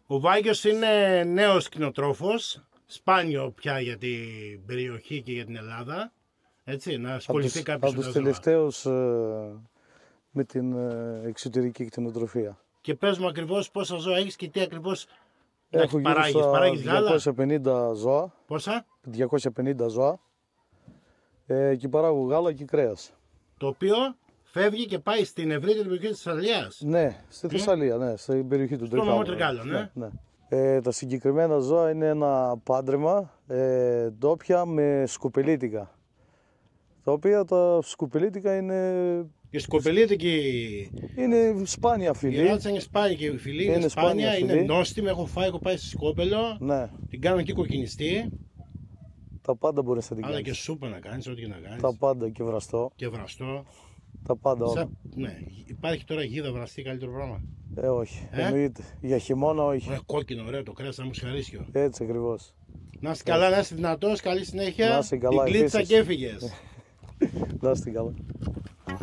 Ο Βάγγιος είναι νέος κτηνοτρόφος, σπάνιο πια για την περιοχή και για την Ελλάδα. Έτσι, να ασχοληθεί κάποιος από τους τελευταίους με την εξωτερική κτηνοτροφία. Και πες μου ακριβώς πόσα ζώα έχεις και τι ακριβώς Έχω γύρω παράγεις στα γάλα. 250 ζώα. Πόσα? 250 ζώα. Και παράγω γάλα και κρέας. Το οποίο φεύγει και πάει στην ευρύτερη περιοχή της Θεσσαλίας. Ναι, στη Θεσσαλία, ναι, στην περιοχή του Τρικάλου. Στο Τρικάλο, ναι. Τα συγκεκριμένα ζώα είναι ένα πάντρεμα ντόπια με σκοπελίτικα. Τα οποία τα σκοπελίτικα είναι... Η σκοπελίτικη είναι σπάνια η φυλή. ράτσα είναι σπάνια και η φυλή είναι σπάνια, είναι νόστιμη. Έχω πάει στη σκόπελο, ναι. Την κάνω και κοκκινιστή. Τα πάντα μπορείς να την κάνεις. Αλλά και σούπα να κάνεις, ό,τι και να κάνεις. Τα πάντα και βραστό. Και βραστό. Τα πάντα όλα. Ναι. Υπάρχει τώρα γίδα βραστή καλύτερο πράγμα? Όχι, εννοείται. Για χειμώνα όχι. Κόκκινο, ωραίο το κρέας, να μου σχαρίσιο. Έτσι ακριβώς. Να είσαι καλά, να είσαι δυνατός, καλή συνέχεια. Να είσαι καλά. Την κλίτσα και έφυγες. Να είστε καλά.